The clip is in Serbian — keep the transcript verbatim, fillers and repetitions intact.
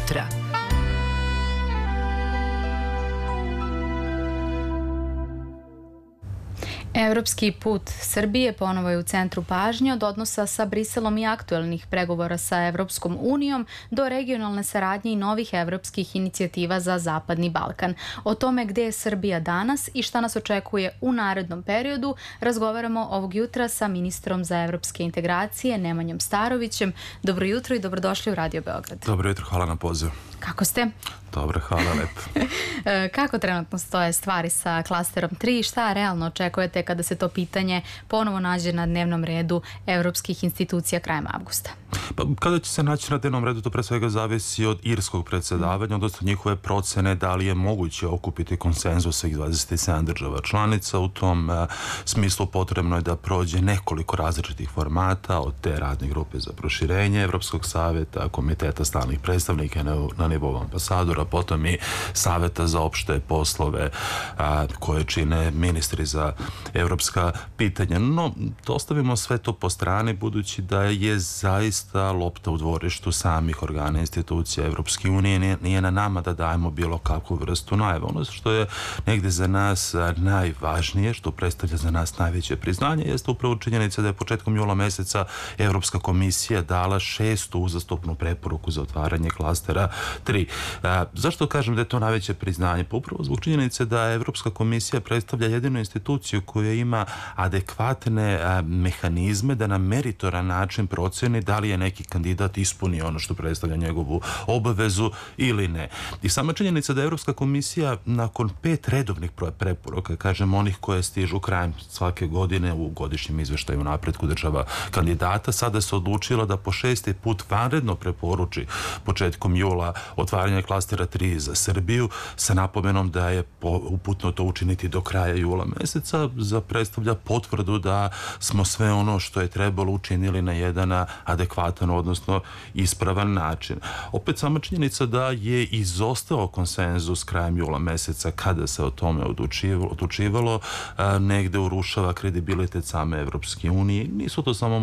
jutra. Evropski put Srbije ponovo je u centru pažnje, od odnosa sa Briselom i aktuelnih pregovora sa Evropskom unijom do regionalne saradnje i novih evropskih inicijativa za Zapadni Balkan. O tome gde je Srbija danas i šta nas očekuje u narednom periodu razgovaramo ovog jutra sa ministrom za evropske integracije Nemanjom Starovićem. Dobro jutro i dobrodošli u Radio Beograd. Dobro jutro, hvala na pozivu. Kako ste? Dobro, hvala, lepo. Kako trenutno stoje stvari sa klasterom tri i šta realno očekujete kada se to pitanje ponovo nađe na dnevnom redu evropskih institucija krajem avgusta? Pa, kada će se naći na dnevnom redu, to pre svega zavisi od irskog predsjedavanja, odnosno njihove procene da li je moguće okupiti konsenzus svih dvadeset sedam država članica. U tom a, smislu potrebno je da prođe nekoliko različitih formata, od te radne grupe za proširenje Evropskog savjeta, komiteta stalnih predstavnika na, na nivou ambasadora, potom i savjeta za opšte poslove a, koje čine ministri za evropska pitanja. No, ostavimo sve to po strani, budući da je zaista lopta u dvorištu samih organa institucija Evropske unije. Nije, nije na nama da dajemo bilo kakvu vrstu najave. Ono što je negde za nas najvažnije, što predstavlja za nas najveće priznanje, jeste upravo činjenica da je početkom jula meseca Evropska komisija dala šestu uzastopnu preporuku za otvaranje klastera tri. A, zašto kažem da je to najveće priznanje? Pa upravo zbog činjenice da Evropska komisija predstavlja jedinu instituciju koja ima adekvatne a, mehanizme da na meritoran način proceni da li je neki kandidat ispuni ono što predstavlja njegovu obavezu ili ne. I sama činjenica da Evropska komisija nakon pet redovnih preporuka, kažem onih koje stižu krajem svake godine u godišnjem izveštaju o napretku država kandidata, sada se odlučila da po šesti put vanredno preporuči početkom jula otvaranje klastera tri za Srbiju, sa napomenom da je uputno to učiniti do kraja jula meseca, za predstavlja potvrdu da smo sve ono što je trebalo učinili na jedan adekvatan, odnosno ispravan način. Opet sama činjenica da je izostao konsenzus krajem jula meseca kada se o tome odlučivalo, negde urušava kredibilitet same Evropske unije. Nisu to samo